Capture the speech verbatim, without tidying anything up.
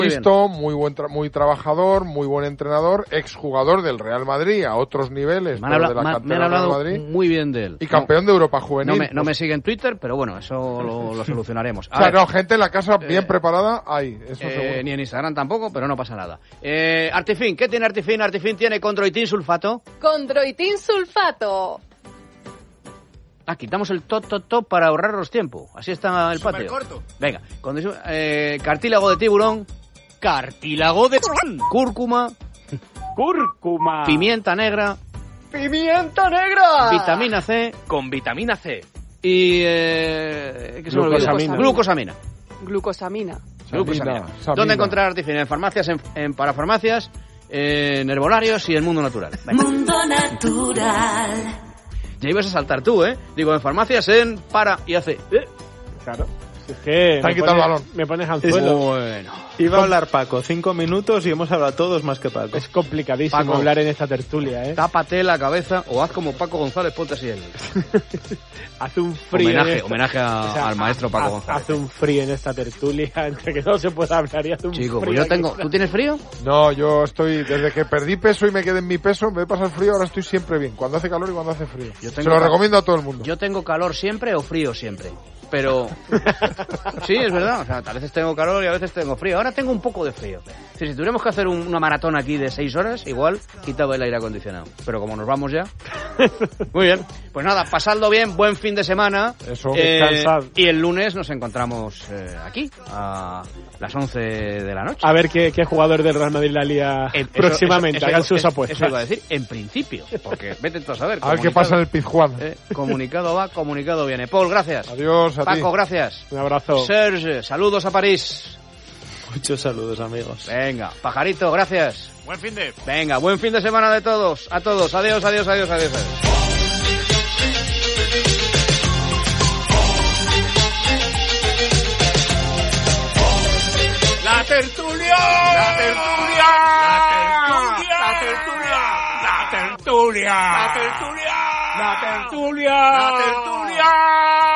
Muy listo, muy buen tra- muy trabajador, muy buen entrenador, exjugador del Real Madrid a otros niveles, Me han, habla- de la me han- cantera me han del Real hablado Madrid, muy bien de él. y campeón no, de Europa juvenil. No me, no pues, me sigue en Twitter, pero bueno, eso lo, lo solucionaremos. A o sea, ver, no, gente en la casa bien eh, preparada hay, eso eh, seguro. ni en Instagram tampoco, pero no pasa nada. Eh, Artifin, ¿qué tiene Artifin? Artifin tiene condroitin sulfato. Condroitin sulfato. Ah, quitamos el top, top, top para ahorrarnos tiempo. Así está el patio. Supercorto. Venga, condición- eh, cartílago de tiburón, Cartílago de... cúrcuma, Cúrcuma. pimienta negra, ¡Pimienta negra! vitamina C Con vitamina C. y... Eh, ¿qué se me olvidó? Glucosamina. Glucosamina. Glucosamina. Glucosamina. Samina. ¿Dónde encontrar Artifin? En farmacias, en, en parafarmacias, en herbolarios y en Mundo Natural. Venga. Mundo Natural. Ya ibas a saltar tú, ¿eh? Digo, en farmacias, en para y hace... eh. Claro. Es que Te han me quitado el pones- balón. Me pones al suelo. Bueno. Iba a hablar Paco, cinco minutos y hemos hablado todos más que Paco. Es complicadísimo Paco. hablar en esta tertulia, ¿eh? Tápate la cabeza o haz como Paco González, ponte así el... Hace un frío. en Homenaje, esta- homenaje a- o sea, al maestro Paco ha- González. Hace un frío en esta tertulia, entre que no se puede hablar y hace un Chico, frío. pues yo aquí. tengo... ¿Tú tienes frío? No, yo estoy, desde que perdí peso y me quedé en mi peso, en vez de pasar frío, ahora estoy siempre bien, cuando hace calor y cuando hace frío. Yo Se tengo lo cal- recomiendo a todo el mundo. Yo tengo calor siempre o frío siempre. Pero... Sí, es verdad. O sea, a veces tengo calor y a veces tengo frío. Ahora tengo un poco de frío. Si, si tuviéramos que hacer un- una maratón aquí de seis horas, igual quitaba el aire acondicionado. Pero como nos vamos ya... Muy bien. Pues nada, pasadlo bien, buen fin de semana. Eso. Eh, Descansad. y el lunes nos encontramos eh, aquí, a las once de la noche. A ver qué, qué jugador del Real Madrid la lía Eh, eso- próximamente. eso- Hagan eso- sus eso- apuestas. Eso iba a decir, en principio. Porque vete tú a saber. A ver qué comunicado- pasa en el Pizjuán. eh, comunicado va, comunicado viene. Paul, gracias. Adiós a ti. Paco, gracias. Un abrazo. Serge, saludos a París. Muchos saludos, amigos. Venga, Pajarito, gracias. Buen fin de... Venga, buen fin de semana de todos. A todos. Adiós, adiós, adiós, adiós. adiós. ¡La tertulia! ¡La tertulia! ¡La tertulia! ¡La tertulia! ¡La tertulia! ¡La tertulia! ¡La tertulia! ¡La tertulia!